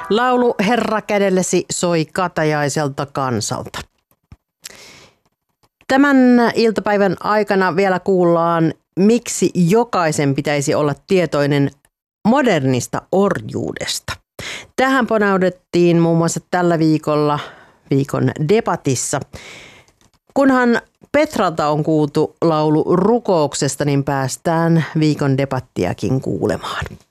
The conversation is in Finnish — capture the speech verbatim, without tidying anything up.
Laulu Herra kädellesi soi katajaiselta kansalta. Tämän iltapäivän aikana vielä kuullaan, miksi jokaisen pitäisi olla tietoinen modernista orjuudesta. Tähän ponaudettiin muun muassa tällä viikolla viikon debatissa. Kunhan Petralta on kuultu laulu rukouksesta, niin päästään viikon debattiakin kuulemaan.